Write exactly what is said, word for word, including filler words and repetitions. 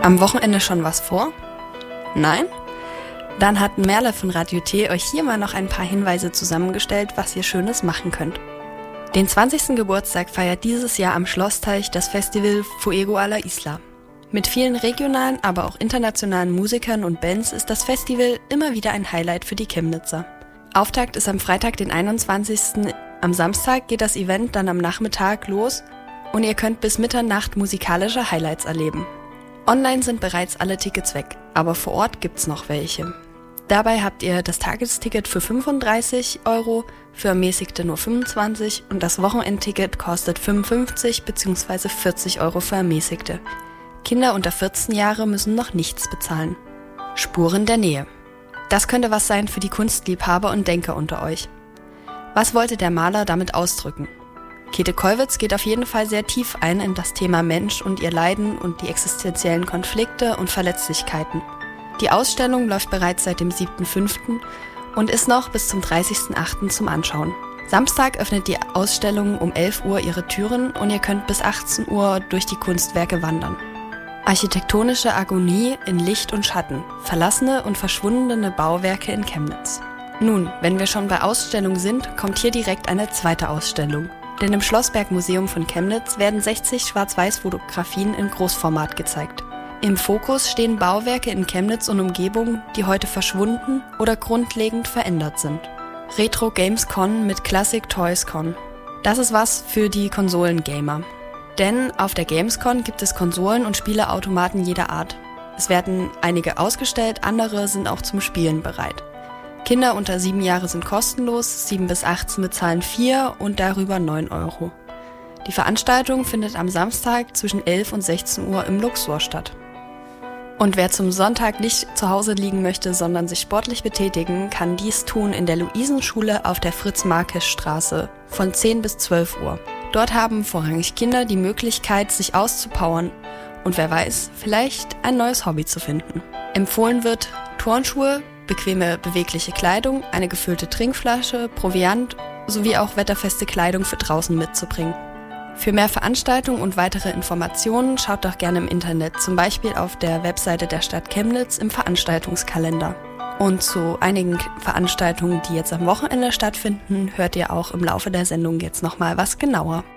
Am Wochenende schon was vor? Nein? Dann hat Merle von Radio T euch hier mal noch ein paar Hinweise zusammengestellt, was ihr Schönes machen könnt. Den zwanzigsten Geburtstag feiert dieses Jahr am Schlossteich das Festival Fuego a la Isla. Mit vielen regionalen, aber auch internationalen Musikern und Bands ist das Festival immer wieder ein Highlight für die Chemnitzer. Auftakt ist am Freitag, den einundzwanzigsten Am Samstag geht das Event dann am Nachmittag los und ihr könnt bis Mitternacht musikalische Highlights erleben. Online sind bereits alle Tickets weg, aber vor Ort gibt's noch welche. Dabei habt ihr das Tagesticket für fünfunddreißig Euro, für Ermäßigte nur fünfundzwanzig und das Wochenendticket kostet fünfundfünfzig bzw. vierzig Euro für Ermäßigte. Kinder unter vierzehn Jahre müssen noch nichts bezahlen. Spuren der Nähe. Das könnte was sein für die Kunstliebhaber und Denker unter euch. Was wollte der Maler damit ausdrücken? Käthe Kollwitz geht auf jeden Fall sehr tief ein in das Thema Mensch und ihr Leiden und die existenziellen Konflikte und Verletzlichkeiten. Die Ausstellung läuft bereits seit dem siebten fünften und ist noch bis zum dreißigsten achten zum Anschauen. Samstag öffnet die Ausstellung um elf Uhr ihre Türen und ihr könnt bis achtzehn Uhr durch die Kunstwerke wandern. Architektonische Agonie in Licht und Schatten, verlassene und verschwundene Bauwerke in Chemnitz. Nun, wenn wir schon bei Ausstellungen sind, kommt hier direkt eine zweite Ausstellung. Denn im Schlossberg-Museum von Chemnitz werden sechzig Schwarz-Weiß-Fotografien in Großformat gezeigt. Im Fokus stehen Bauwerke in Chemnitz und Umgebung, die heute verschwunden oder grundlegend verändert sind. Retro Games Con mit Classic Toys Con. Das ist was für die Konsolengamer. Denn auf der Gamescon gibt es Konsolen und Spieleautomaten jeder Art. Es werden einige ausgestellt, andere sind auch zum Spielen bereit. Kinder unter sieben Jahre sind kostenlos, sieben bis achtzehn bezahlen vier und darüber neun Euro. Die Veranstaltung findet am Samstag zwischen elf und sechzehn Uhr im Luxor statt. Und wer zum Sonntag nicht zu Hause liegen möchte, sondern sich sportlich betätigen, kann dies tun in der Luisenschule auf der Fritz-Markisch-Straße von zehn bis zwölf Uhr. Dort haben vorrangig Kinder die Möglichkeit, sich auszupowern und wer weiß, vielleicht ein neues Hobby zu finden. Empfohlen wird Turnschuhe, bequeme bewegliche Kleidung, eine gefüllte Trinkflasche, Proviant sowie auch wetterfeste Kleidung für draußen mitzubringen. Für mehr Veranstaltungen und weitere Informationen schaut doch gerne im Internet, zum Beispiel auf der Webseite der Stadt Chemnitz im Veranstaltungskalender. Und zu einigen Veranstaltungen, die jetzt am Wochenende stattfinden, hört ihr auch im Laufe der Sendung jetzt nochmal was genauer.